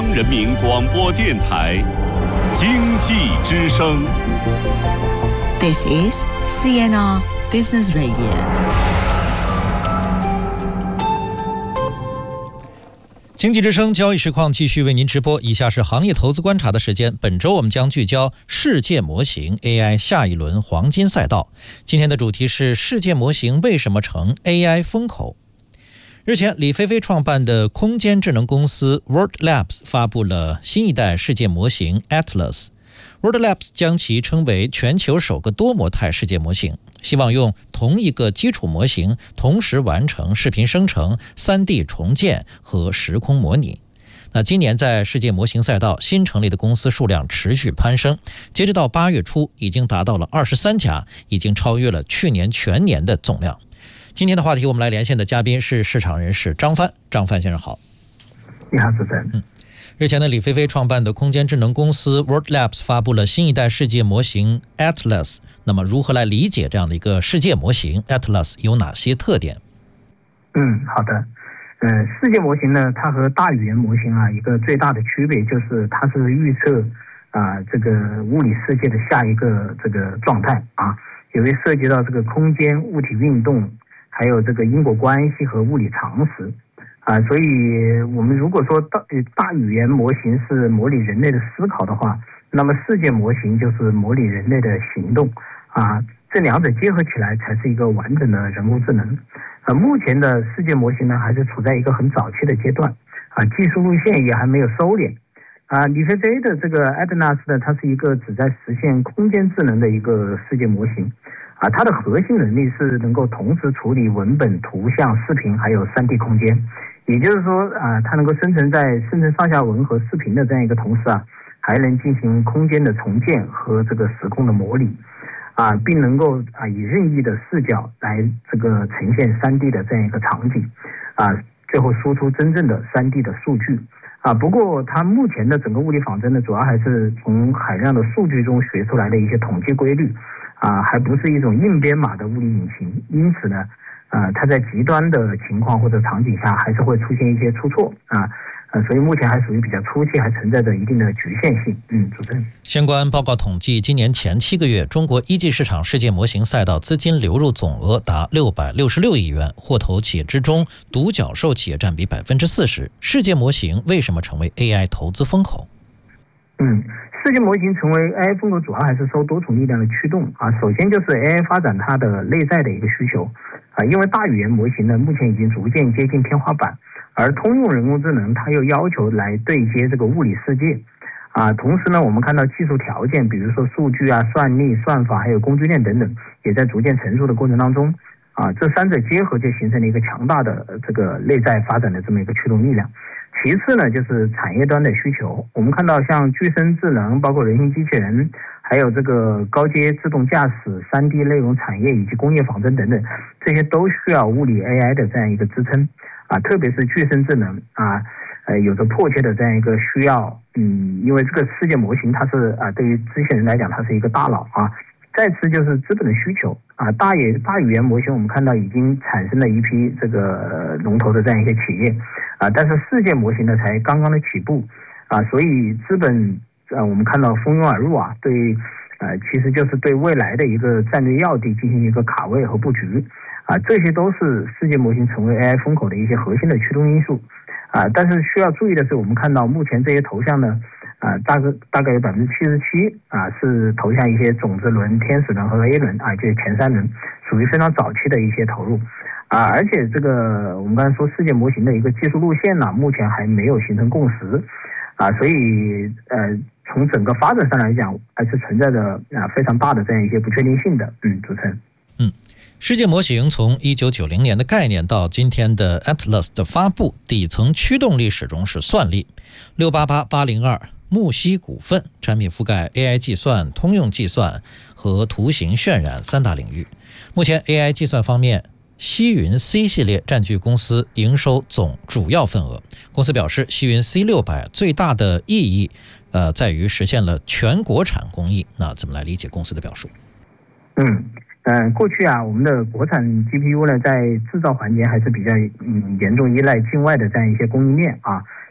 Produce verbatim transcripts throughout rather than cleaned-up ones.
央人民广播电台经济之声。 This is C N R Business Radio。 经济之声交易实况继续为您直播，以下是行业投资观察的时间。本周我们将聚焦世界模型 A I 下一轮黄金赛道。今天的主题是世界模型为什么成 A I 风口。日前，李飞飞创办的空间智能公司 World Labs 发布了新一代世界模型 Atlas。World Labs 将其称为全球首个多模态世界模型，希望用同一个基础模型同时完成视频生成、三 D 重建和时空模拟。那今年在世界模型赛道新成立的公司数量持续攀升，截止到八月初已经达到了二十三家，已经超越了去年全年的总量。今天的话题，我们来连线的嘉宾是市场人士张帆。张帆先生好。 你好，主持人。 嗯日前呢，李飞飞创办的空间智能公司 World Labs 发布了新一代世界模型 Atlas。那么如何来理解这样的一个世界模型 Atlas 有哪些特点？ 嗯，好的。呃，世界模型呢，它和大语言模型啊，一个最大的区别就是它是预测啊、呃、这个物理世界的下一个这个状态啊，也会涉及到这个空间、物体运动，还有这个因果关系和物理常识。啊，所以我们如果说大大语言模型是模拟人类的思考的话，那么世界模型就是模拟人类的行动啊，这两者结合起来才是一个完整的人工智能。啊，目前的世界模型呢，还是处在一个很早期的阶段啊，技术路线也还没有收敛啊。李飞飞的这个 Atlas 呢，它是一个旨在实现空间智能的一个世界模型。啊，它的核心能力是能够同时处理文本、图像、视频，还有 三 D 空间。也就是说，啊，它能够生成在生成上下文和视频的这样一个同时啊，还能进行空间的重建和这个时空的模拟，啊，并能够啊以任意的视角来这个呈现 三 D 的这样一个场景，啊，最后输出真正的 三 D 的数据。啊，不过它目前的整个物理仿真呢，主要还是从海量的数据中学出来的一些统计规律。啊，还不是一种硬编码的物理引擎，因此呢，呃，它在极端的情况或者场景下，还是会出现一些出错啊，呃，所以目前还属于比较初期，还存在着一定的局限性。嗯，主持人。 相关报告统计，今年前七个月，中国一级市场世界模型赛道资金流入总额达六百六十六亿元，获投企业之中，独角兽企业占比百分之四十。世界模型为什么成为 A I 投资风口？ 嗯。世界模型成为 A I 风口，主要还是受多重力量的驱动啊。首先就是 A I 发展它的内在的一个需求啊，因为大语言模型呢，目前已经逐渐接近天花板，而通用人工智能它又要求来对接这个物理世界啊。同时呢，我们看到技术条件，比如说数据啊、算力、算法，还有工具链等等，也在逐渐成熟的过程当中啊。这三者结合，就形成了一个强大的这个内在发展的这么一个驱动力量。其次呢，就是产业端的需求。我们看到像具身智能，包括人形机器人，还有这个高阶自动驾驶、三 D 内容产业以及工业仿真等等，这些都需要物理 A I 的这样一个支撑啊。特别是具身智能啊，呃，有着迫切的这样一个需要。嗯，因为这个世界模型它是啊，对于机器人来讲，它是一个大脑啊。再次就是资本的需求啊，大语大语言模型我们看到已经产生了一批这个龙头的这样一些企业啊，但是世界模型呢才刚刚的起步啊，所以资本啊我们看到蜂拥而入啊，对呃其实就是对未来的一个战略要地进行一个卡位和布局啊，这些都是世界模型成为 A I 风口的一些核心的驱动因素啊，但是需要注意的是，我们看到目前这些头像呢。啊，大概大概有百分之七十七啊，是投向一些种子轮、天使轮和 A 轮啊，就是前三轮，属于非常早期的一些投入啊。而且这个我们刚才说世界模型的一个技术路线呢，目前还没有形成共识啊，所以呃，从整个发展上来讲，还是存在着啊非常大的这样一些不确定性的。嗯，主持人。 嗯。世界模型从一九九零年的概念到今天的 Atlas 的发布，底层驱动力始终是算力。六八八八零二木西股份产品覆盖 A I 计算、通用计算和图形渲染三大领域。目前 A I 计算方面，西云 C 系列占据公司营收总主要份额。公司表示，西云 C 六百最大的意义，呃，在于实现了全国产工艺。那怎么来理解公司的表述？ 嗯。嗯，过去啊，我们的国产 G P U 呢，在制造环节还是比较嗯严重依赖境外的这样一些供应链啊，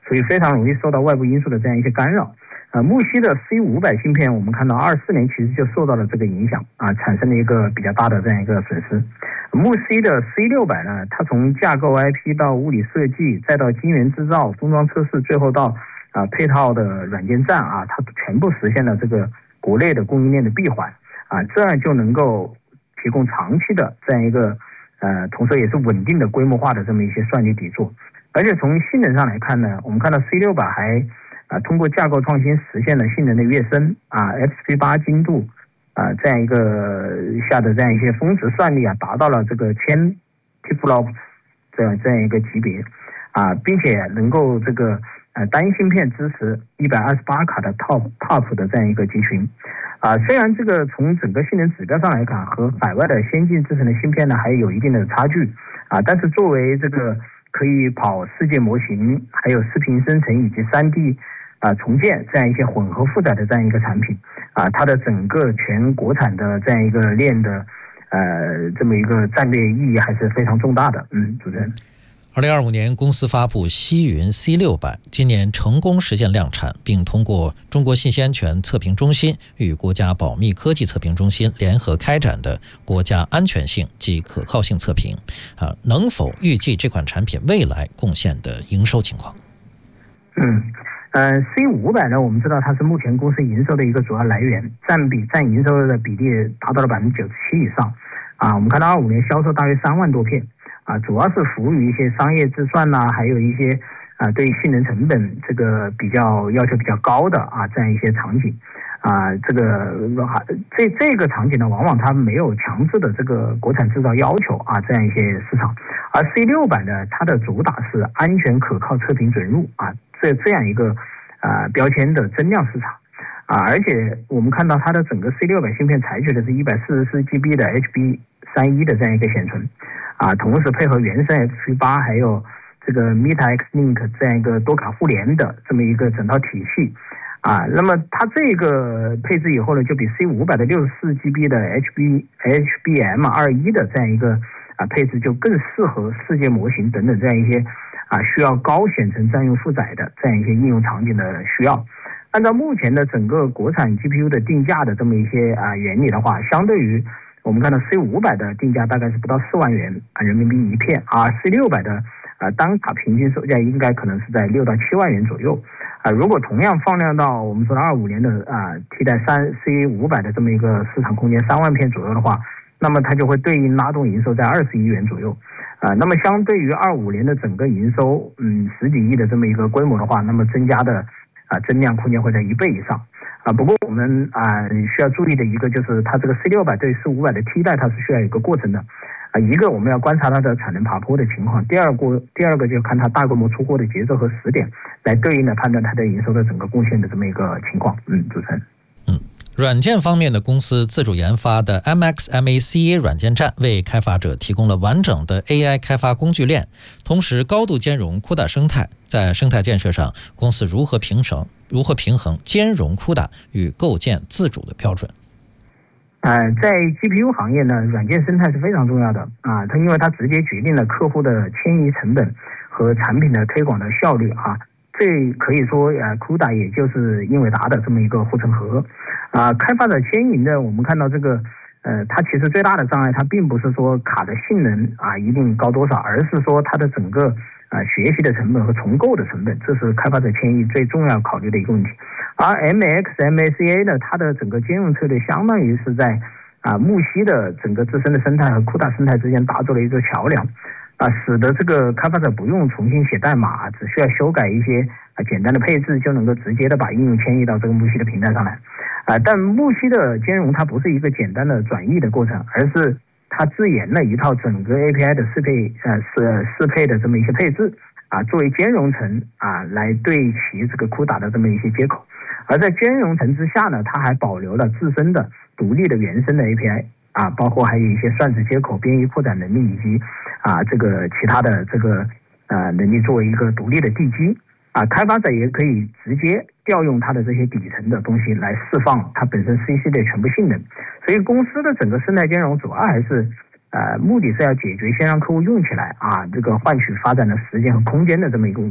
所以非常容易受到外部因素的这样一些干扰。呃，木犀的 C 五百 芯片，我们看到二四年其实就受到了这个影响啊，产生了一个比较大的这样一个损失。木犀的 C 六百 呢，它从架构 I P 到物理设计，再到晶圆制造、封装测试，最后到啊配套的软件站啊，它全部实现了这个国内的供应链的闭环啊，这样就能够提供长期的这样一个呃，同时也是稳定的规模化的这么一些算力底座。而且从性能上来看呢，我们看到 C 六百 还啊，通过架构创新实现了性能的跃升啊 ，X P 八 精度啊，这样一个下的这样一些峰值算力啊，达到了这个千 T-flops 这样这样一个级别啊，并且能够这个呃单芯片支持一百二十八卡的 Top Top 的这样一个集群啊。虽然这个从整个性能指标上来看，和海外的先进制成的芯片呢还有一定的差距啊，但是作为这个可以跑世界模型，还有视频生成以及 三 D。啊，重建这样一些混合负载的这样一个产品，啊，它的整个全国产的这样一个链的，呃，这么一个战略意义还是非常重大的。嗯，主持人。 二零二五年，公司发布西云 C 六百，今年成功实现量产，并通过中国信息安全测评中心与国家保密科技测评中心联合开展的国家安全性及可靠性测评。啊，能否预计这款产品未来贡献的营收情况？ 嗯。呃 ，C 五百 呢，我们知道它是目前公司营收的一个主要来源，占比占营收的比例达到了百分之九十七以上。啊，我们看到二五年销售大约三万多片，啊，主要是服务于一些商业计算呐、啊，还有一些啊对性能成本这个比较要求比较高的啊这样一些场景。啊，这个这这个场景呢，往往它没有强制的这个国产制造要求啊，这样一些市场。而 C 六百 呢，它的主打是安全可靠测评准入啊。这这样一个啊、呃、标签的增量市场啊，而且我们看到它的整个 C 六百 芯片采取的是一百四十四 G B 的 H B 三十一 的这样一个显存啊，同时配合原生 X P 八 还有这个 Meta X-Link 这样一个多卡互联的这么一个整套体系啊，那么它这个配置以后呢，就比 C 五百 的六十四 G B 的 H B H B M 二十一 的这样一个啊配置就更适合世界模型等等这样一些。啊，需要高显存占用负载的这样一些应用场景的需要。按照目前的整个国产 G P U 的定价的这么一些啊原理的话，相对于我们看到 C 五百 的定价大概是不到四万元啊人民币一片，而 C 六百 的啊单卡平均售价应该可能是在六到七万元左右。啊，如果同样放量到我们说的二五年的啊替代三 C 五百 的这么一个市场空间三万片左右的话，那么它就会对应拉动营收在二十亿元左右。啊，那么相对于二五年的整个营收，嗯，十几亿的这么一个规模的话，那么增加的啊增量空间会在一倍以上。啊，不过我们啊需要注意的一个就是，它这个 C 六百 对 C 五百 的替代，它是需要有一个过程的。啊，一个我们要观察它的产能爬坡的情况，第二个第二个就看它大规模出货的节奏和时点，来对应的判断它的营收的整个贡献的这么一个情况。嗯，主持人。 嗯。软件方面的公司自主研发的 M X M A C A 软件站为开发者提供了完整的 A I 开发工具链，同时高度兼容 C U D A 生态。在生态建设上，公司如何平衡如何平衡兼容 C U D A 与构建自主的标准？ 呃，在 G P U 行业呢，软件生态是非常重要的啊，它因为它直接决定了客户的迁移成本和产品的推广的效率啊。这可以说呃 C U D A 也就是英伟达的这么一个护城河。啊，开发者迁移的，我们看到这个，呃，它其实最大的障碍，它并不是说卡的性能啊一定高多少，而是说它的整个啊学习的成本和重构的成本，这是开发者迁移最重要考虑的一个问题。而 M X M A C A 呢，它的整个兼容策略相当于是在啊木犀的整个自身的生态和 C U D A 生态之间打造了一座桥梁，啊，使得这个开发者不用重新写代码，只需要修改一些啊简单的配置，就能够直接的把应用迁移到这个木犀的平台上来。啊，但木犀的兼容它不是一个简单的转译的过程，而是它自研了一套整个 A P I 的适配呃适适配的这么一些配置啊，作为兼容层啊来对齐这个 C U D A 的这么一些接口。而在兼容层之下呢，它还保留了自身的独立的原生的 A P I 啊，包括还有一些算子接口、编译扩展能力以及啊这个其他的这个呃能力作为一个独立的地基。啊，开发者也可以直接调用它的这些底层的东西来释放它本身 C 系列全部性能，所以公司的整个生态兼容主要还是，呃，目的是要解决先让客户用起来啊，这个换取发展的时间和空间的这么一个目的，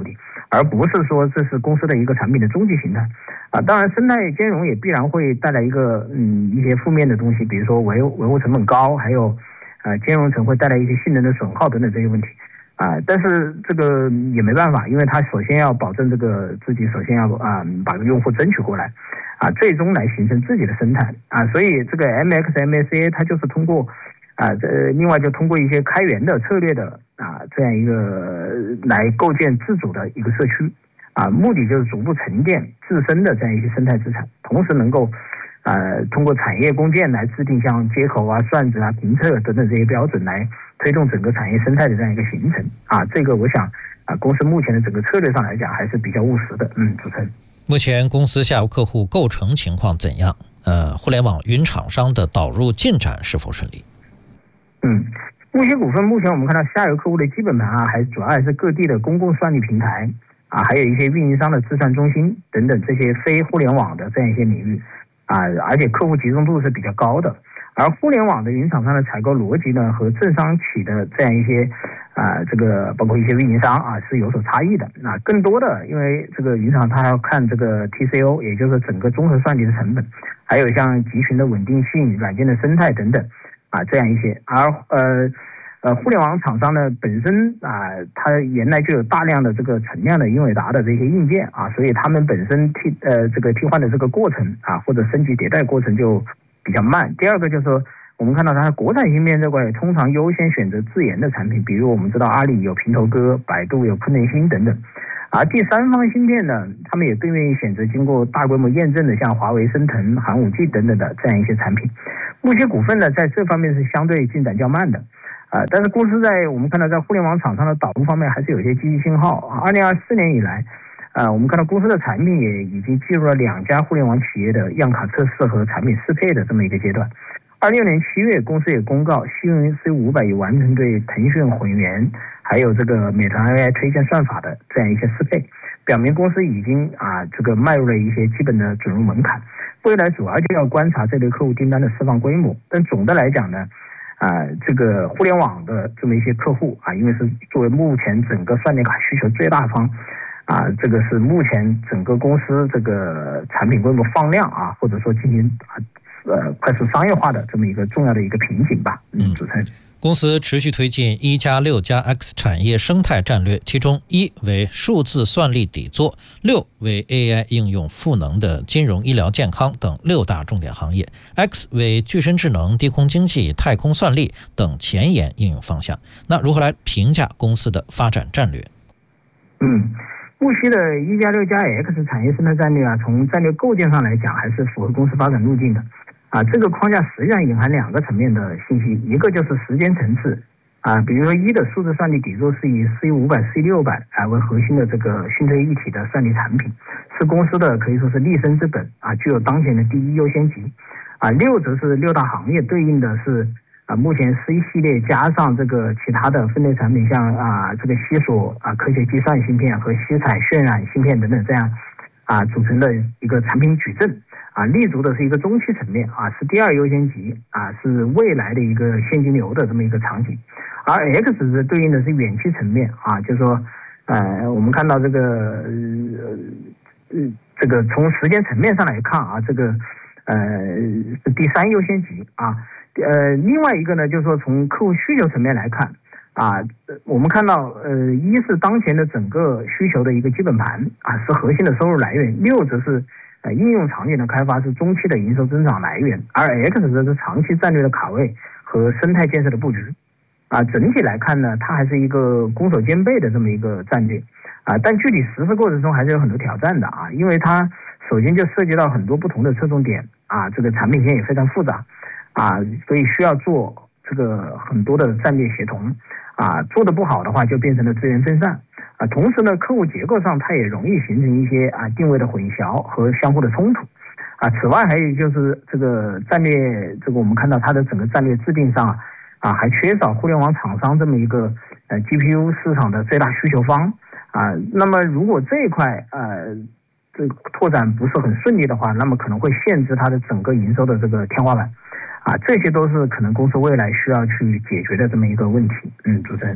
而不是说这是公司的一个产品的终极形态啊。当然，生态兼容也必然会带来一个嗯一些负面的东西，比如说维维护成本高，还有呃兼容层会带来一些性能的损耗等等这些问题啊。但是这个也没办法，因为它首先要保证这个自己首先要啊把用户争取过来啊，最终来形成自己的生态啊。所以这个 M X M A C A 它就是通过啊，这另外就通过一些开源的策略的啊这样一个来构建自主的一个社区啊，目的就是逐步沉淀自身的这样一些生态资产，同时能够呃通过产业共建来制定像接口啊、算子啊、评测等等这些标准，来推动整个产业生态的这样一个形成啊。这个我想啊，公司目前的整个策略上来讲还是比较务实的。嗯，主持人。 目前公司下游客户构成情况怎样？呃，互联网云厂商的导入进展是否顺利？ 嗯，木犀股份目前我们看到下游客户的基本盘啊，还主要还是各地的公共算力平台啊，还有一些运营商的自算中心等等这些非互联网的这样一些领域啊，而且客户集中度是比较高的。而互联网的云厂商的采购逻辑呢，和政商企的这样一些啊，这个包括一些运营商啊是有所差异的。那更多的，因为这个云厂它要看这个 T C O， 也就是整个综合算力的成本，还有像集群的稳定性、软件的生态等等啊，这样一些。而呃呃，互联网厂商呢本身啊，它原来就有大量的这个存量的英伟达的这些硬件啊，所以他们本身替呃这个替换的这个过程啊，或者升级迭代过程就比较慢。第二个就是说，我们看到它国产芯片这块通常优先选择自研的产品，比如我们知道阿里有平头哥，百度有昆仑芯等等。而第三方芯片呢，他们也更愿意选择经过大规模验证的，像华为、升腾、寒武纪等等的这样一些产品。木犀股份呢，在这方面是相对进展较慢的。啊、呃，但是公司在我们看到在互联网厂商的导入方面还是有一些积极信号。二零二四年以来，啊、呃，我们看到公司的产品也已经进入了两家互联网企业的样卡测试和产品适配的这么一个阶段。二六年七月，公司也公告，西云 C 五百已完成对腾讯混元还有这个美团 A I 推荐算法的这样一些适配，表明公司已经啊这个迈入了一些基本的准入门槛。未来主要就要观察这类客户订单的释放规模，但总的来讲呢。啊，这个互联网的这么一些客户啊，因为是作为目前整个算力卡需求最大方，啊，这个是目前整个公司这个产品规模放量啊，或者说进行啊呃快速商业化的这么一个重要的一个瓶颈吧。嗯，主持人。 公司持续推进一加六加 X 产业生态战略，其中一为数字算力底座，六为 A I 应用赋能的金融、医疗、健康等六大重点行业 ，X 为具身智能、低空经济、太空算力等前沿应用方向。那如何来评价公司的发展战略？ 嗯，木犀的一加六加 X 产业生态战略啊，从战略构建上来讲，还是符合公司发展路径的。啊，这个框架实际上隐含两个层面的信息，一个就是时间层次，啊，比如说一的数字算力底座是以 C 五百、C 六百啊为核心的这个讯飞一体的算力产品，是公司的可以说是立身之本啊，具有当前的第一优先级。啊，六则是六大行业对应的是啊，目前 C 系列加上这个其他的分类产品，像啊这个西索啊科学计算芯片和西彩渲染芯片等等这样啊组成的一个产品矩阵。啊，立足的是一个中期层面啊，是第二优先级啊，是未来的一个现金流的这么一个场景，而 X 是对应的是远期层面啊，就是说，呃，我们看到这个呃这个从时间层面上来看啊，这个呃是第三优先级啊，呃，另外一个呢，就是说从客户需求层面来看啊，我们看到呃，一是当前的整个需求的一个基本盘啊，是核心的收入来源，六则是。呃，应用场景的开发是中期的营收增长来源，而 X 则是长期战略的卡位和生态建设的布局。啊，整体来看呢，它还是一个攻守兼备的这么一个战略。啊，但具体实施过程中还是有很多挑战的啊，因为它首先就涉及到很多不同的侧重点啊，这个产品线也非常复杂啊，所以需要做这个很多的战略协同啊，做得不好的话就变成了资源分散。啊，同时呢，客户结构上它也容易形成一些啊定位的混淆和相互的冲突，啊，此外还有就是这个战略，这个我们看到它的整个战略制定上啊，啊还缺少互联网厂商这么一个呃 G P U 市场的最大需求方啊，那么如果这一块呃这个拓展不是很顺利的话，那么可能会限制它的整个营收的这个天花板，啊，这些都是可能公司未来需要去解决的这么一个问题。嗯，主持人。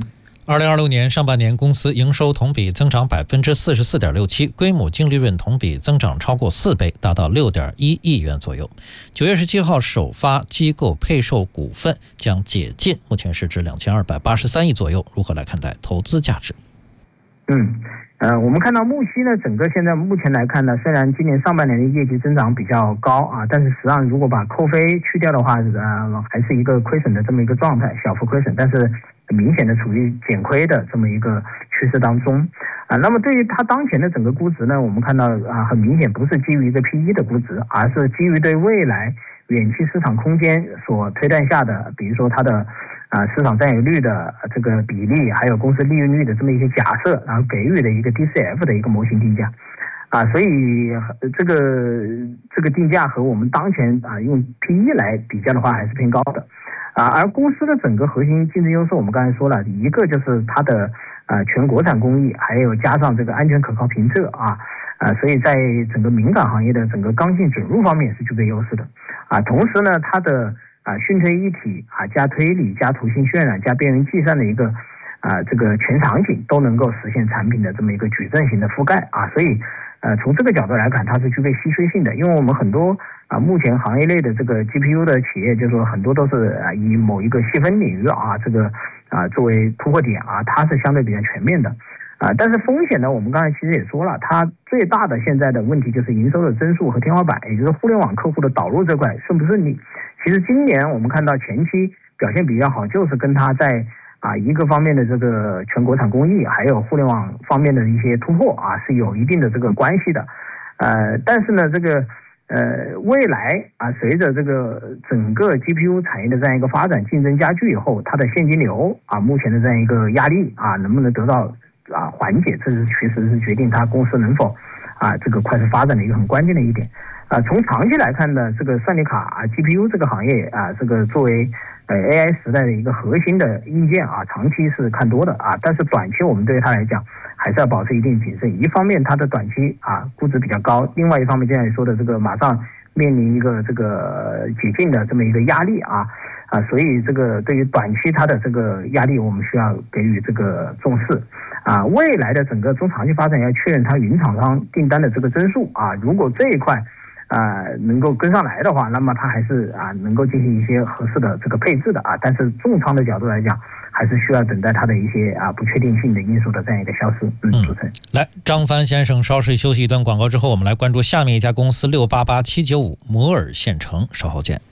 二零二六年上半年，公司营收同比增长百分之四十四点六七，规模净利润同比增长超过四倍，达到六点一亿元左右。九月十七号首发机构配售股份将解禁，目前市值两千二百八十三亿左右。如何来看待投资价值？ 嗯，呃，我们看到木犀呢，整个现在目前来看呢，虽然今年上半年的业绩增长比较高啊，但是实际上如果把扣非去掉的话，呃，还是一个亏损的这么一个状态，小幅亏损，但是明显的处于减亏的这么一个趋势当中啊。那么对于它当前的整个估值呢，我们看到啊，很明显不是基于一个 P E 的估值，而是基于对未来远期市场空间所推断下的，比如说它的啊市场占有率的这个比例，还有公司利润率的这么一些假设，然后给予的一个 D C F 的一个模型定价啊，所以这个这个定价和我们当前啊用 P E 来比较的话还是偏高的。啊，而公司的整个核心竞争优势，我们刚才说了，一个就是它的呃全国产工艺，还有加上这个安全可靠评测啊，啊，所以在整个敏感行业的整个刚性准入方面是具备优势的啊。同时呢，它的啊讯推一体啊加推理加图形渲染加边缘计算的一个啊这个全场景都能够实现产品的这么一个矩阵型的覆盖啊，所以呃从这个角度来看，它是具备稀缺性的，因为我们很多。啊，目前行业内的这个 G P U 的企业，就是说很多都是啊以某一个细分领域啊这个啊作为突破点啊，它是相对比较全面的啊。但是风险呢，我们刚才其实也说了，它最大的现在的问题就是营收的增速和天花板，也就是互联网客户的导入这块顺不顺利。其实今年我们看到前期表现比较好，就是跟它在啊一个方面的这个全国产工艺，还有互联网方面的一些突破啊是有一定的这个关系的。呃，但是呢，这个。呃，未来啊，随着这个整个 G P U 产业的这样一个发展，竞争加剧以后，它的现金流啊，目前的这样一个压力啊，能不能得到啊缓解，这是确实是决定它公司能否啊这个快速发展的一个很关键的一点。啊，从长期来看呢，这个算力卡啊 G P U 这个行业啊，这个作为呃 A I 时代的一个核心的硬件啊，长期是看多的啊，但是短期我们对它来讲。还是要保持一定谨慎。一方面，它的短期啊估值比较高；另外一方面，就像你说的，这个马上面临一个这个解禁的这么一个压力啊啊，所以这个对于短期它的这个压力，我们需要给予这个重视啊。未来的整个中长期发展要确认它云厂商订单的这个增速啊，如果这一块啊能够跟上来的话，那么它还是啊能够进行一些合适的这个配置的啊。但是重仓的角度来讲。还是需要等待它的一些啊不确定性的因素的这样一个消失。嗯，主持人， 来，张帆先生稍事休息一段广告之后，我们来关注下面一家公司六八八七九五摩尔县城，稍后见。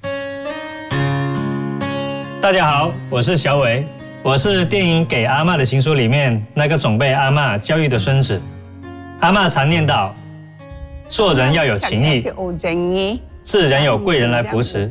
大家好，我是小伟，我是电影《给阿嬷的情书》里面那个总被阿嬷教育的孙子。阿嬷常念叨，做人要有情义，自然有贵人来扶持。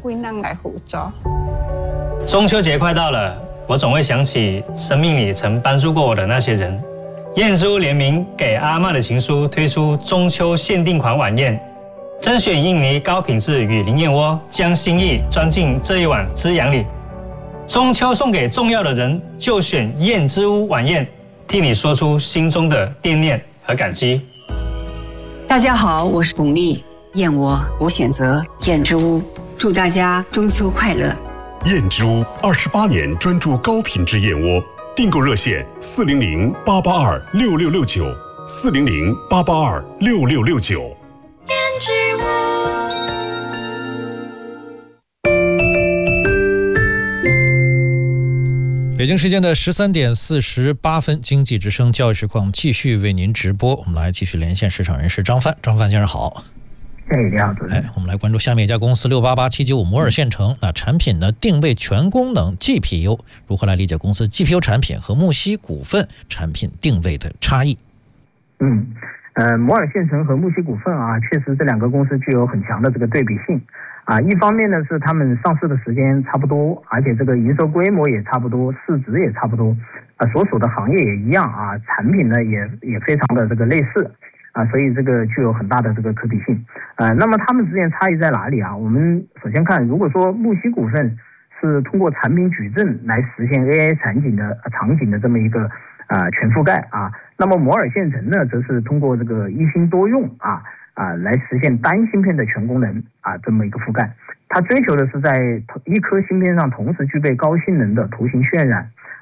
中秋节快到了。我总会想起生命里曾帮助过我的那些人。燕之屋联名给阿嬷的情书推出中秋限定款晚宴，甄选印尼高品质雨林燕窝，将心意装进这一碗滋养里。中秋送给重要的人，就选燕之屋晚宴，替你说出心中的惦念和感激。 大家好，我是巩俐，燕窝我选择燕之屋，祝大家中秋快乐。 燕之屋二十八年专注高品质燕窝，订购热线四零零八八二六六六九，四零零八八二六六六九。 燕之屋。 北京时间的十三点四十八分，经济之声教育实况继续为您直播。我们来继续连线市场人士张帆，张帆先生好。 哎，你好，主持人。 哎，我们来关注下面一家公司六八八七九五摩尔县城。那产品呢定位全功能 G P U， 如何来理解公司 G P U 产品和木犀股份产品定位的差异？ 嗯，呃，摩尔县城和木犀股份啊，确实这两个公司具有很强的这个对比性啊。一方面呢是他们上市的时间差不多，而且这个营收规模也差不多，市值也差不多啊，所属的行业也一样啊，产品呢也也非常的这个类似。啊，所以这个具有很大的这个可比性，呃，那么它们之间差异在哪里啊？我们首先看，如果说木犀股份是通过产品矩阵来实现 A I 场景的场景的这么一个啊、呃、全覆盖啊，那么摩尔县城呢，则是通过这个一芯多用啊啊来实现单芯片的全功能啊这么一个覆盖。它追求的是在一颗芯片上同时具备高性能的图形渲染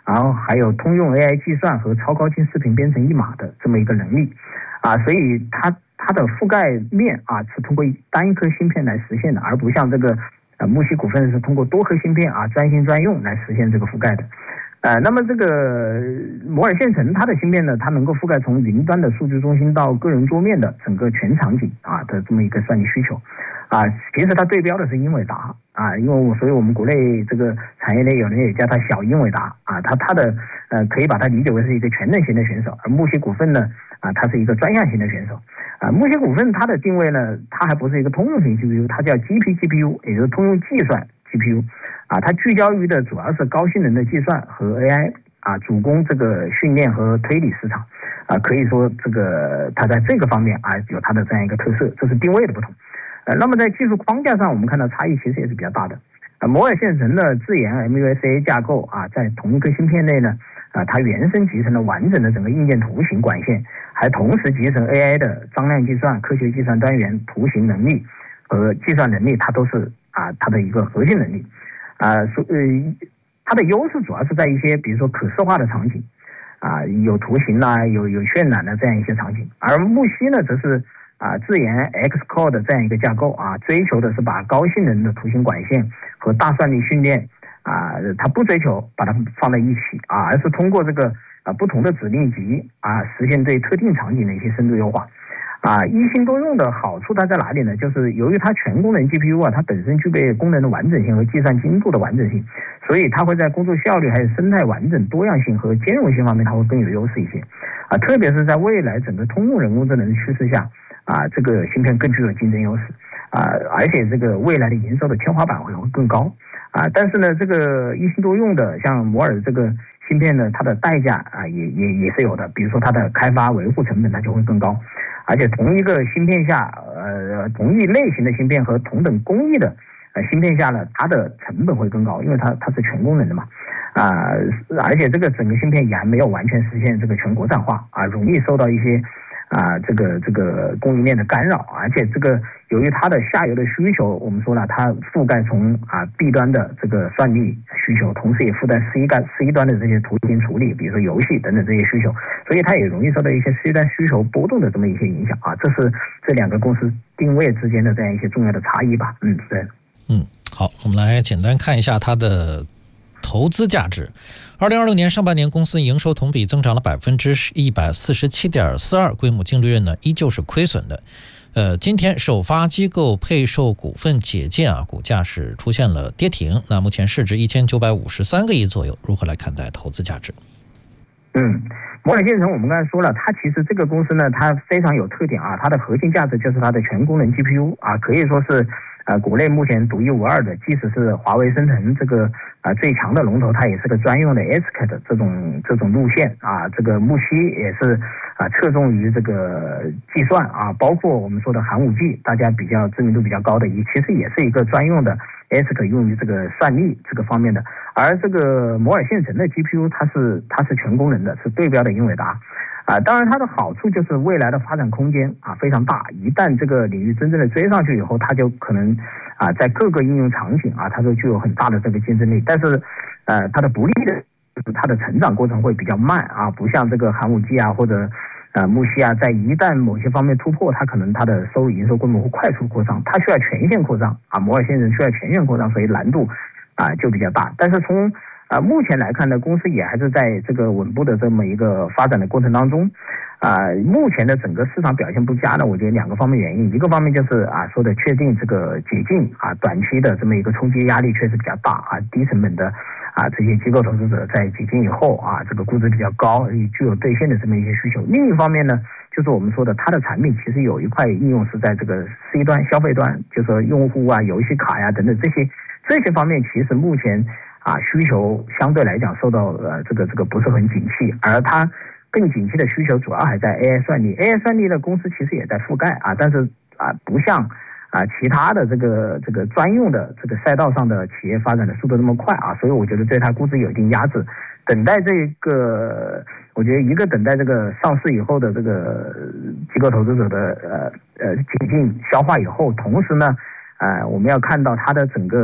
然后还有通用 A I 计算和超高清视频编程一码的这么一个能力啊，所以它它的覆盖面啊是通过单一颗芯片来实现的，而不像这个呃木西股份是通过多颗芯片啊专心专用来实现这个覆盖的。呃，那么这个摩尔线程它的芯片呢，它能够覆盖从云端的数据中心到个人桌面的整个全场景啊的这么一个算力需求啊。其实它对标的是英伟达啊，因为我所以我们国内这个产业内有人也叫它小英伟达啊，它它的呃可以把它理解为是一个全能型的选手，而木西股份呢啊它是一个专项型的选手啊。木西股份它的定位呢，它还不是一个通用型 G P U， 它叫 G P G P U， 也就是通用计算 G P U。啊，它聚焦于的主要是高性能的计算和 A I 啊，主攻这个训练和推理市场啊，可以说这个它在这个方面啊有它的这样一个特色，这是定位的不同。呃，那么在技术框架上，我们看到差异其实也是比较大的。啊，摩尔线程的自研 M U S A 架构啊，在同一颗芯片内呢，啊，它原生集成了完整的整个硬件图形管线，还同时集成 A I 的张量计算、科学计算单元、图形能力和计算能力，它都是啊它的一个核心能力。啊，所呃，它的优势主要是在一些比如说可视化的场景，啊，有图形啦，有有渲染的这样一些场景。而木西呢，则是啊自研 Xcore 的这样一个架构啊，追求的是把高性能的图形管线和大算力训练啊，它不追求把它放在一起啊，而是通过这个啊不同的指令集啊，实现对特定场景的一些深度优化。啊，一心多用的好处它在哪里呢？就是由于它全功能 G P U 啊，它本身具备功能的完整性和计算精度的完整性，所以它会在工作效率还有生态完整、多样性和兼容性方面，它会更有优势一些。啊，特别是在未来整个通用人工智能的趋势下，啊，这个芯片更具有竞争优势。啊，而且这个未来的营收的天花板会会更高。啊，但是呢，这个一心多用的像摩尔这个芯片呢，它的代价啊也也也是有的，比如说它的开发维护成本它就会更高。而且同一个芯片下，呃，同一类型的芯片和同等工艺的呃芯片下呢，它的成本会更高，因为它它是全功能的嘛，啊、呃，而且这个整个芯片也还没有完全实现这个全国产化啊，容易受到一些啊这个这个供应链的干扰，而且这个由于它的下游的需求，我们说了，它覆盖从啊 B 端的这个算力需求，同时也覆盖 C 端 C 端的这些图形处理，比如说游戏等等这些需求，所以它也容易受到一些 C 端需求波动的这么一些影响啊，这是这两个公司定位之间的这样一些重要的差异吧。嗯，对。 嗯，好，我们来简单看一下它的投资价值。二零二六年上半年，公司营收同比增长了百分之一百四十七点四二，规模净利润呢依旧是亏损的。呃，今天首发机构配售股份解禁啊，股价是出现了跌停。那目前市值一千九百五十三个亿左右，如何来看待投资价值？ 嗯，摩尔线程我们刚才说了，它其实这个公司呢，它非常有特点啊，它的核心价值就是它的全功能 G P U 啊，可以说是呃国内目前独一无二的，即使是华为生成这个啊、呃、最强的龙头，它也是个专用的 A S C 的这种这种路线啊，这个木西也是啊侧重于这个计算啊，包括我们说的寒武纪，大家比较知名度比较高的，也其实也是一个专用的 A S C 用于这个算力这个方面的。而这个摩尔线程的 G P U 它是它是全功能的，是对标的英伟达啊。当然它的好处就是未来的发展空间啊非常大，一旦这个领域真正的追上去以后，它就可能啊在各个应用场景啊它都具有很大的这个竞争力。但是呃它的不利的就是它的成长过程会比较慢啊，不像这个寒武纪啊或者呃木西啊，在一旦某些方面突破，它可能它的收入营收规模会快速扩张，它需要全线扩张啊，摩尔线程需要全线扩张，所以难度啊就比较大。但是从啊目前来看呢，公司也还是在这个稳步的这么一个发展的过程当中。啊，目前的整个市场表现不佳呢，我觉得两个方面原因，一个方面就是啊说的确定这个解禁啊短期的这么一个冲击压力确实比较大啊，低成本的啊这些机构投资者在解禁以后啊这个估值比较高，也具有兑现的这么一些需求。另一方面呢，就是我们说的它的产品其实有一块应用是在这个 C 端消费端，就是说用户啊游戏卡呀等等这些这些方面，其实目前啊需求相对来讲受到呃这个这个不是很景气，而它更景气的需求主要还在 A I 算力 ，A I 算力的公司其实也在覆盖啊，但是啊不像啊其他的这个这个专用的这个赛道上的企业发展的速度那么快啊，所以我觉得对它估值有一定压制。等待这个，我觉得一个等待这个上市以后的这个机构投资者的呃呃解禁消化以后，同时呢，呃我们要看到它的整个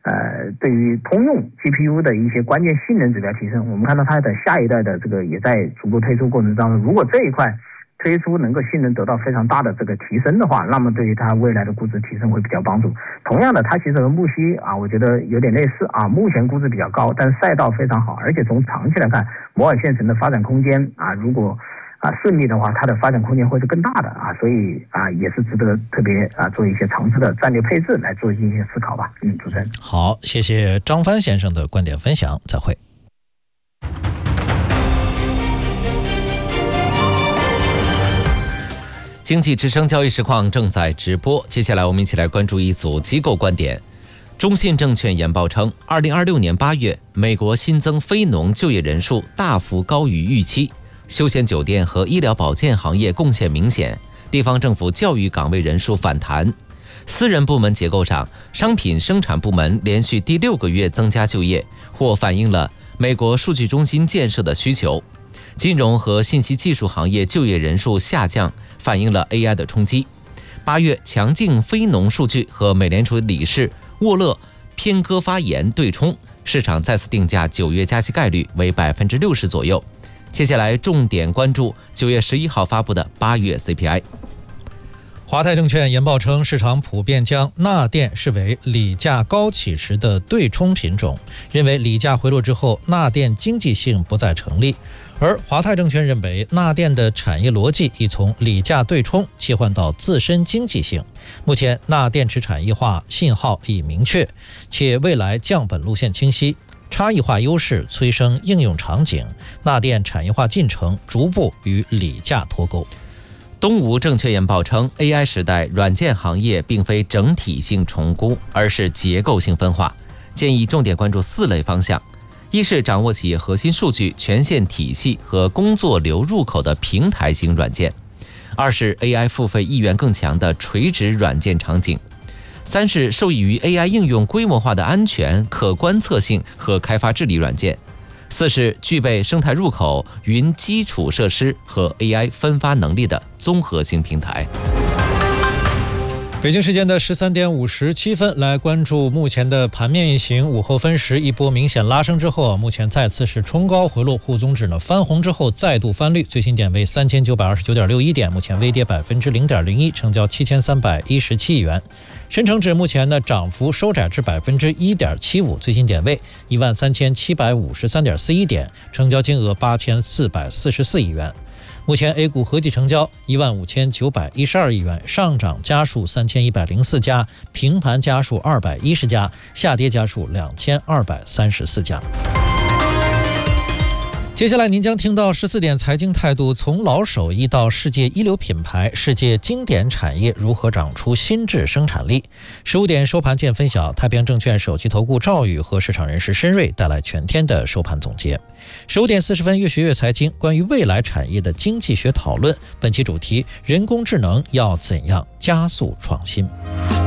呃，对于通用 G P U 的一些关键性能指标提升，我们看到它的下一代的这个也在逐步推出过程当中，如果这一块推出能够性能得到非常大的这个提升的话，那么对于它未来的估值提升会比较帮助。同样的，它其实和木犀啊，我觉得有点类似啊，目前估值比较高，但是赛道非常好，而且从长期来看，摩尔线程的发展空间啊，如果啊顺利的话，它的发展空间会是更大的啊，所以啊也是值得特别啊做一些长期的战略配置来做一些思考吧。嗯，主持人好，谢谢张帆先生的观点分享，再会。 经济之声交易实况正在直播，接下来我们一起来关注一组机构观点。中信证券研报称，二零二六年八月，美国新增非农就业人数大幅高于预期，休闲酒店和医疗保健行业贡献明显，地方政府教育岗位人数反弹。私人部门结构上，商品生产部门连续第六个月增加就业，或反映了美国数据中心建设的需求。金融和信息技术行业就业人数下降，反映了 A I 的冲击。八月强劲非农数据和美联储理事沃勒偏鸽发言对冲，市场再次定价九月加息概率为百分之六十左右。接下来重点关注九月十一号发布的八月 C P I。 华泰证券研报称，市场普遍将钠电视为锂价高企时的对冲品种，认为锂价回落之后，钠电经济性不再成立。而华泰证券认为，钠电的产业逻辑已从锂价对冲切换到自身经济性。目前，钠电池产业化信号已明确，且未来降本路线清晰，差异化优势催生应用场景，钠电产业化进程逐步与锂价脱钩。 东吴证券研报称 ，A I 时代软件行业并非整体性重估，而是结构性分化，建议重点关注四类方向。一是掌握企业核心数据权限体系和工作流入口的平台型软件；二是 A I 付费意愿更强的垂直软件场景；三是受益于 A I 应用规模化的安全、可观测性和开发治理软件；四是具备生态入口、云基础设施和 A I 分发能力的综合性平台。 北京时间的十三点五十七分，来关注目前的盘面运行。午后分时一波明显拉升之后，目前再次是冲高回落，沪综指呢翻红之后再度翻绿，最新点为三千九百二十九点六一点，目前微跌百分之零点零一，成交七千三百一十七亿元。深成指目前呢涨幅收窄至百分之一点七五，最新点位一万三千七百五十三点四一点，成交金额八千四百四十四亿元。目前 A 股合计成交一万五千九百一十二亿元，上涨家数三千一百零四家，平盘家数二百一十家，下跌家数两千二百三十四家。接下来您将听到十四点财经态度，从老手艺到世界一流品牌，世界经典产业如何长出新质生产力。十五点收盘见分晓，太平洋证券首席投顾赵宇和市场人士申瑞带来全天的收盘总结。十五点四十分，越学越财经，关于未来产业的经济学讨论，本期主题：人工智能要怎样加速创新。